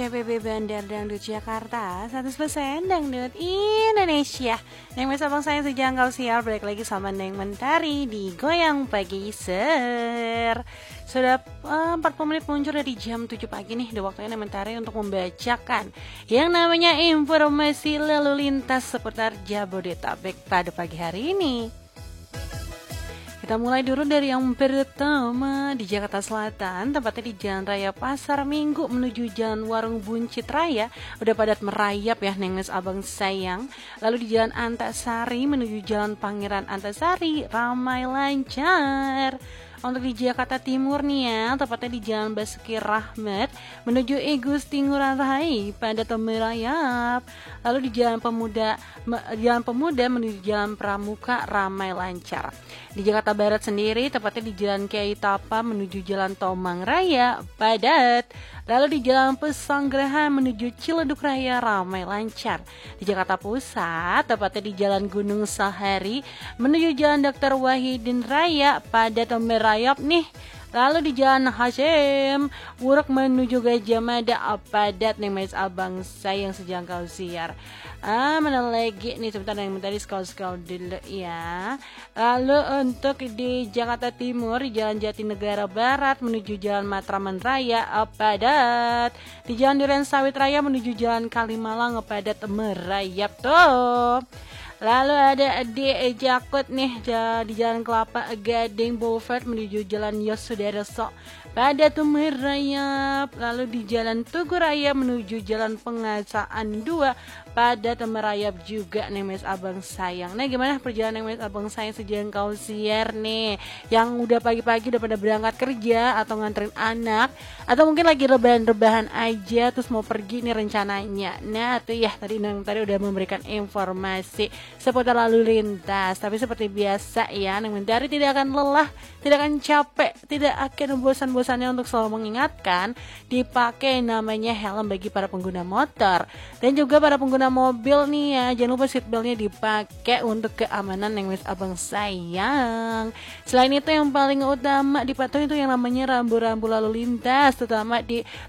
PBB Bandar Dangdut Jakarta 100% Dangdut Indonesia. Neng Mas Abang saya sejangkau siar. Balik lagi sama Neng Mentari di Goyang Pagi Ser. Sudah 40 menit muncul dari jam 7 pagi nih. Udah waktunya Neng Mentari untuk membacakan yang namanya informasi lalu lintas seputar Jabodetabek pada pagi hari ini. Kita mulai dulu dari yang pertama di Jakarta Selatan, tepatnya di Jalan Raya Pasar Minggu menuju Jalan Warung Buncit Raya. Udah padat merayap ya Neng Mas Abang sayang. Lalu di Jalan Antasari menuju Jalan Pangeran Antasari ramai lancar. Untuk di Jakarta Timur nih ya, tepatnya di Jalan Basuki Rahmat menuju Igusti Ngurah Rai pada merayap. Lalu di Jalan Pemuda menuju Jalan Pramuka ramai lancar. Di Jakarta Barat sendiri, tepatnya di Jalan Kiai Tapa menuju Jalan Tomang Raya padat. Lalu di Jalan Pesanggerahan menuju Ciledug Raya ramai lancar. Di Jakarta Pusat, tepatnya di Jalan Gunung Sahari menuju Jalan Dr. Wahidin Raya padat merayap nih. Lalu di Jalan Hasyim Wuruk menuju Gajah Mada padat nih Mas Abang sayang sejangkau siar. Mana lagi nih sebentar yang tadi scroll dulu ya. Lalu untuk di Jakarta Timur di Jalan Jatinegara Barat menuju Jalan Matraman Raya padat. Di Jalan Duren Sawit Raya menuju Jalan Kalimalang padat merayap tuh. Lalu ada di Jakut nih di Jalan Kelapa Gading Boulevard menuju Jalan Yosudarso padat merayap. Lalu di Jalan Tugu Raya menuju Jalan Pengasaan 2 padat merayap juga nih Mas Abang sayang. Nah gimana perjalanan Mas Abang sayang sejangkau siar nih yang udah pagi-pagi udah pada berangkat kerja atau nganterin anak atau mungkin lagi rebahan-rebahan aja terus mau pergi nih rencananya. Nah tuh ya tadi udah memberikan informasi seputar lalu lintas. Tapi seperti biasa ya Neng Mentari tidak akan lelah, tidak akan capek, tidak akan bosan-bosannya untuk selalu mengingatkan dipakai namanya helm bagi para pengguna motor dan juga para pengguna mobil nih ya. Jangan lupa seatbeltnya dipakai untuk keamanan Neng Mas Abang sayang. Selain itu yang paling utama dipatuhi itu yang namanya rambu-rambu lalu lintas, terutama di